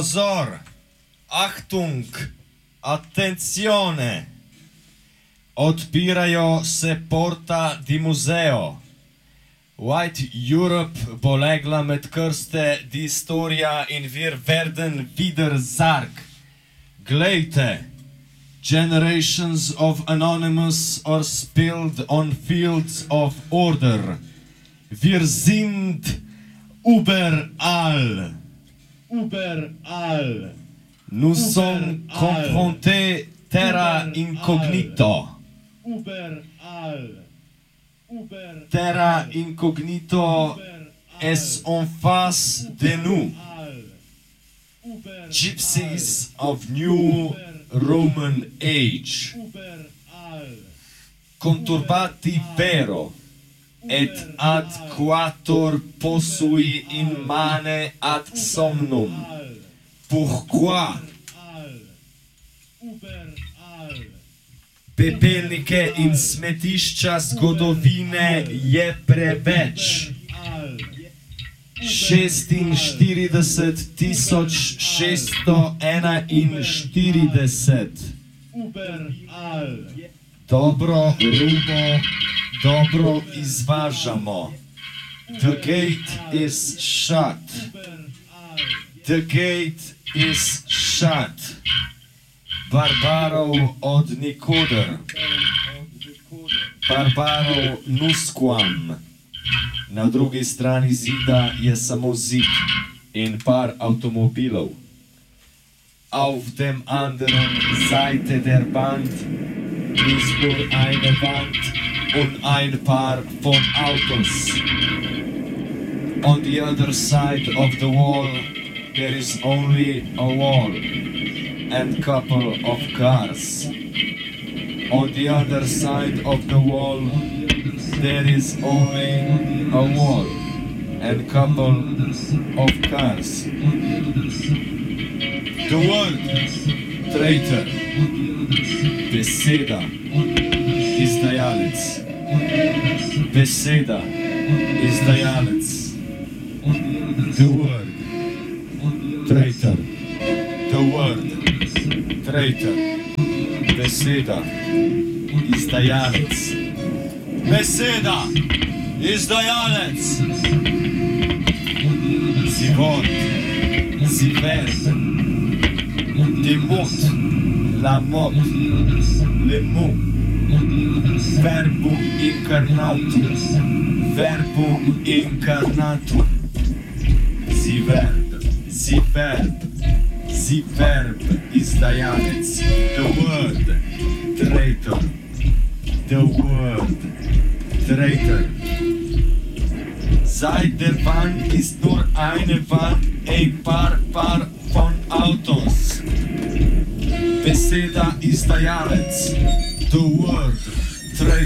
Pozor! Achtung! Attenzione! Odpirajo se porta di museo. White Europe bo legla med krste di historia in wir werden wieder Sarg. Glejte! Generations of anonymous are spilled on fields of order. Wir sind überall. Überall. Nous sommes confrontés terra incognito. Überall. Terra incognito est en face de nous. Gypsies of new Roman age. Conturbati vero, et ad quator possui in mane ad somnum. Pourquoi? Pepelnike in smetišča zgodovine je preveč. 46,641. Dobro rubo, dobro izvažamo. The gate is shut. The gate is shut. Barbarov od nikoder. Barbarov nusquam. Na drugi strani zida je samo zid in par avtomobilov. Auf dem anderen Seite der Wand ist nur eine Wand und ein paar von Autos. On the other side of the wall there is only a wall and couple of cars. On the other side of the wall there is only a wall and couple of cars. The word traitor, beseda, izdajalec. Beseda, izdajalec. The word traitor. The word traitor, beseda, izdajalec. Beseda, izdajalec. Si vod, si verb, des mots, la mot, le mot, verbum incarnatum, verbum incarnatum. Si verb, si verb, si verb, izdajalec. The word traitor, the word traitor. Seit der Wand ist nur eine Wand, ein paar von Autos. Beseda izdajalec. The word